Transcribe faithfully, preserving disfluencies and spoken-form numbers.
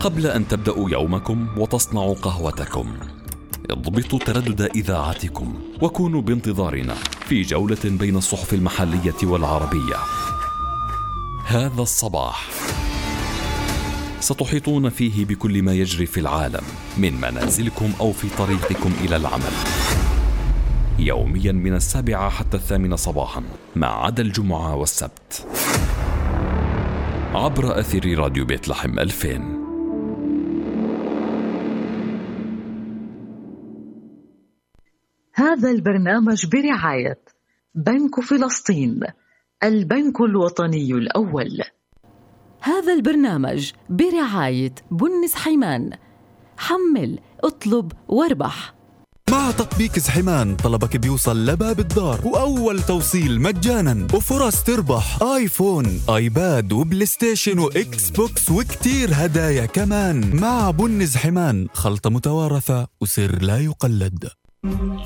قبل أن تبدأوا يومكم وتصنعوا قهوتكم، اضبطوا تردد إذاعتكم وكونوا بانتظارنا في جولة بين الصحف المحلية والعربية. هذا الصباح ستحيطون فيه بكل ما يجري في العالم من منازلكم أو في طريقكم إلى العمل، يوميا من السابعة حتى الثامنة صباحا ما عدا الجمعة والسبت، عبر أثير راديو بيت لحم ألفين. هذا البرنامج برعاية بنك فلسطين، البنك الوطني الأول. هذا البرنامج برعاية بنس حيمان، حمل اطلب واربح. مع تطبيق زحمان طلبك بيوصل لباب الدار وأول توصيل مجانا وفرص تربح آيفون، آيباد وبلاي ستيشن وإكس بوكس وكتير هدايا كمان. مع بن زحمان، خلطة متوارثة وسر لا يقلد.